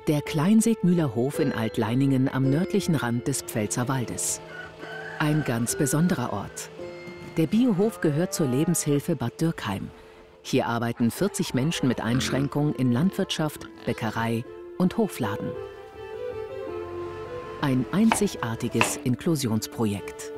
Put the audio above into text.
Der Kleinseegmühler Hof in Altleiningen am nördlichen Rand des Pfälzerwaldes. Ein ganz besonderer Ort. Der Biohof gehört zur Lebenshilfe Bad Dürkheim. Hier arbeiten 40 Menschen mit Einschränkungen in Landwirtschaft, Bäckerei und Hofladen. Ein einzigartiges Inklusionsprojekt.